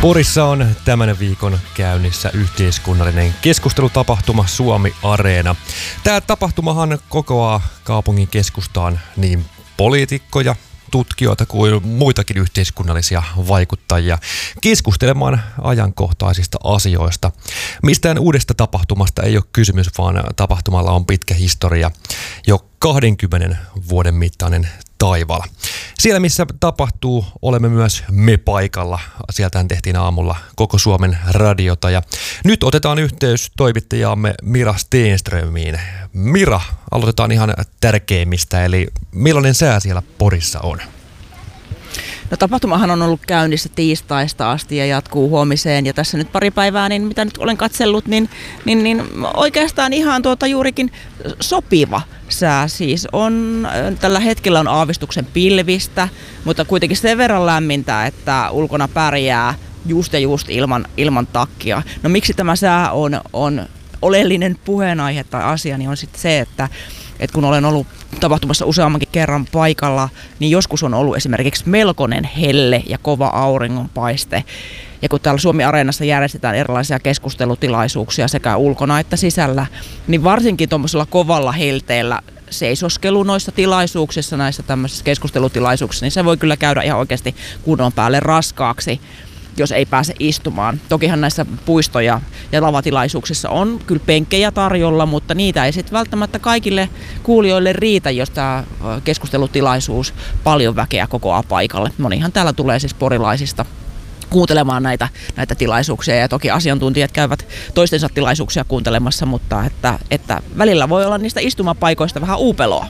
Porissa on tämän viikon käynnissä yhteiskunnallinen keskustelutapahtuma Suomi Areena. Tämä tapahtumahan kokoaa kaupungin keskustaan niin poliitikkoja, tutkijoita kuin muitakin yhteiskunnallisia vaikuttajia keskustelemaan ajankohtaisista asioista. Mistään uudesta tapahtumasta ei ole kysymys, vaan tapahtumalla on pitkä historia, jo 20 vuoden mittainen taivaalla. Siellä, missä tapahtuu, olemme myös me paikalla. Sieltähän tehtiin aamulla koko Suomen radiota ja nyt otetaan yhteys toimittajaamme Mira Stenströmiin. Mira, aloitetaan ihan tärkeimmistä, eli millainen sää siellä Porissa on? No, tapahtumahan on ollut käynnissä tiistaista asti ja jatkuu huomiseen ja tässä nyt pari päivää, niin mitä nyt olen katsellut, niin oikeastaan ihan juurikin sopiva sää siis on. Tällä hetkellä on aavistuksen pilvistä, mutta kuitenkin sen verran lämmintä, että ulkona pärjää just ilman takkia. No miksi tämä sää on oleellinen puheenaihe tai asia, niin on sitten se, että kun olen ollut tapahtumassa useammankin kerran paikalla, niin joskus on ollut esimerkiksi melkoinen helle ja kova auringonpaiste. Ja kun täällä Suomi Areenassa järjestetään erilaisia keskustelutilaisuuksia sekä ulkona että sisällä, niin varsinkin tuommoisella kovalla helteellä seisoskelu noissa tilaisuuksissa, näissä tämmöisissä keskustelutilaisuuksissa, niin se voi kyllä käydä ihan oikeasti kunnon päälle raskaaksi, jos ei pääse istumaan. Tokihan näissä puisto- ja lavatilaisuuksissa on kyllä penkkejä tarjolla, mutta niitä ei sitten välttämättä kaikille kuulijoille riitä, jos tämä keskustelutilaisuus paljon väkeä kokoaa paikalle. Monihan täällä tulee siis porilaisista kuuntelemaan näitä tilaisuuksia ja toki asiantuntijat käyvät toistensa tilaisuuksia kuuntelemassa, mutta että välillä voi olla niistä istumapaikoista vähän uupeloa.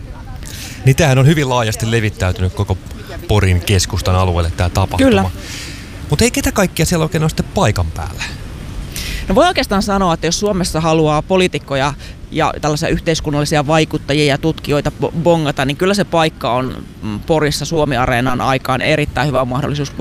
Niin tämähän on hyvin laajasti levittäytynyt koko Porin keskustan alueelle tämä tapahtuma. Kyllä. Mutta ei ketä kaikkia siellä oikein ole sitten paikan päällä? No voi oikeastaan sanoa, että jos Suomessa haluaa poliitikkoja ja tällaisia yhteiskunnallisia vaikuttajia ja tutkijoita bongata, niin kyllä se paikka on Porissa Suomi Areenan aikaan erittäin hyvä mahdollisuus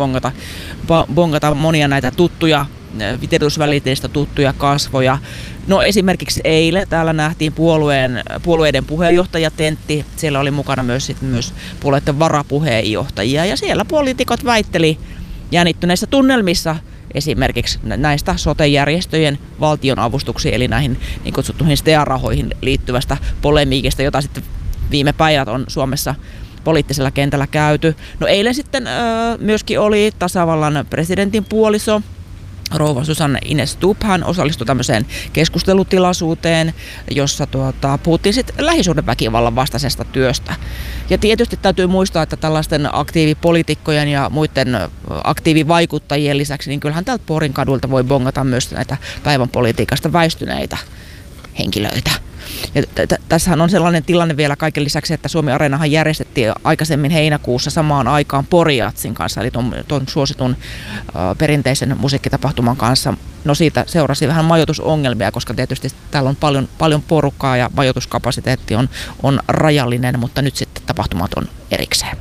bongata monia näitä tuttuja, tiedotusvälineistä tuttuja kasvoja. No esimerkiksi eilen täällä nähtiin puolueiden puheenjohtajatentti. Siellä oli mukana myös puolueiden varapuheenjohtajia ja siellä poliitikot väitteli jännittyneissä tunnelmissa esimerkiksi näistä sote-järjestöjen valtionavustuksiin, eli näihin niin kutsuttuihin STEA-rahoihin liittyvästä polemiikista, jota sitten viime päivät on Suomessa poliittisella kentällä käyty. No eilen sitten myöskin oli tasavallan presidentin puoliso, rouva Susanne Ines Stubb. Hän osallistui tämmöiseen keskustelutilaisuuteen, jossa puhuttiin sitten lähisuhdeväkivallan vastaisesta työstä. Ja tietysti täytyy muistaa, että tällaisten aktiivipoliitikkojen ja muiden aktiivivaikuttajien lisäksi, niin kyllähän täältä Porin kadulta voi bongata myös näitä päivän politiikasta väistyneitä henkilöitä. Ja tässähän on sellainen tilanne vielä kaiken lisäksi, että Suomi Areenahan järjestettiin aikaisemmin heinäkuussa samaan aikaan Pori-jatsin kanssa, eli tuon suositun perinteisen musiikkitapahtuman kanssa. No siitä seurasi vähän majoitusongelmia, koska tietysti täällä on paljon porukkaa ja majoituskapasiteetti on rajallinen, mutta nyt sitten tapahtumat on erikseen.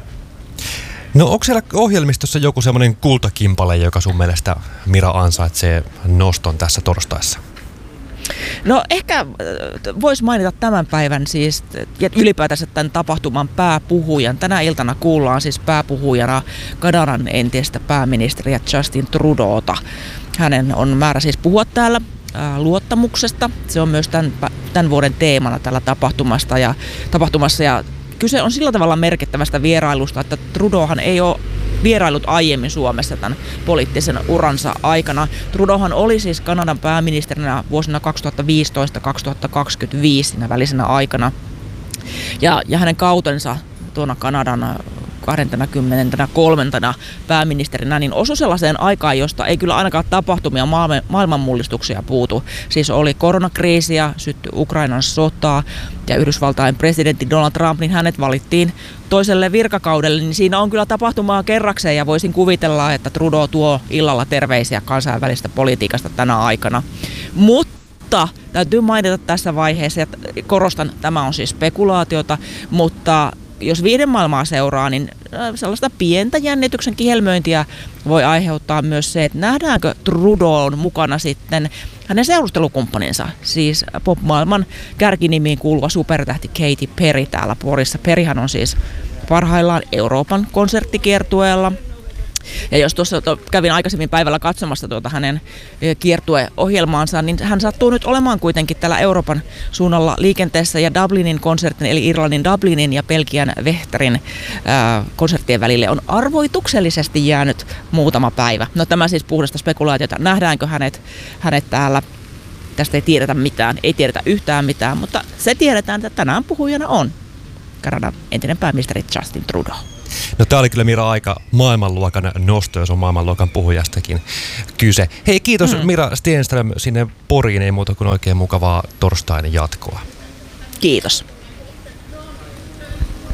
No onko siellä ohjelmistossa joku semmoinen kultakimpale, joka sun mielestä, Mira, ansaitsee noston tässä torstaissa? No ehkä voisi mainita tämän päivän siis ja ylipäätänsä tämän tapahtuman pääpuhujan. Tänä iltana kuullaan siis pääpuhujana Kanadan entistä pääministeriä Justin Trudota. Hänen on määrä siis puhua täällä luottamuksesta. Se on myös tämän vuoden teemana tällä tapahtumassa ja kyse on sillä tavalla merkittävästä vierailusta, että Trudeauhan ei ole vierailut aiemmin Suomessa tämän poliittisen uransa aikana. Trudeauhan oli siis Kanadan pääministerinä vuosina 2015-2025 siinä välisenä aikana. Ja hänen kautensa tuona Kanadan 23. pääministerinä niin osui sellaiseen aikaan, josta ei kyllä ainakaan tapahtumia maailmanmullistuksia puutu. Siis oli koronakriisiä, syttyi Ukrainan sotaa ja Yhdysvaltain presidentti Donald Trump, niin hänet valittiin toiselle virkakaudelle, niin siinä on kyllä tapahtumaa kerrakseen ja voisin kuvitella, että Trudeau tuo illalla terveisiä kansainvälistä politiikasta tänä aikana. Mutta täytyy mainita tässä vaiheessa, ja korostan, tämä on siis spekulaatiota, mutta jos viiden maailmaa seuraa, niin sellaista pientä jännityksen kihelmöintiä voi aiheuttaa myös se, että nähdäänkö Trudeau'n mukana sitten hänen seurustelukumppaninsa, siis pop-maailman kärkinimiin kuuluva supertähti Katy Perry täällä Porissa. Perryhän on siis parhaillaan Euroopan konserttikiertueella Ja jos tuossa kävin aikaisemmin päivällä katsomassa hänen kiertueohjelmaansa, niin hän sattuu nyt olemaan kuitenkin täällä Euroopan suunnalla liikenteessä ja Dublinin konsertin, eli Irlannin Dublinin ja Belgian Vechterin konserttien välille on arvoituksellisesti jäänyt muutama päivä. No tämä siis puhdasta spekulaatiota. Nähdäänkö hänet täällä? Tästä ei tiedetä mitään, ei tiedetä yhtään mitään, mutta se tiedetään, että tänään puhujana on Kanadan entinen pääministeri Justin Trudeau. No tää oli kyllä Mira aika maailmanluokan nosto, jos on maailmanluokan puhujastakin kyse. Hei, kiitos Mira Stenström sinne Poriin, ei muuta kuin oikein mukavaa torstain jatkoa. Kiitos.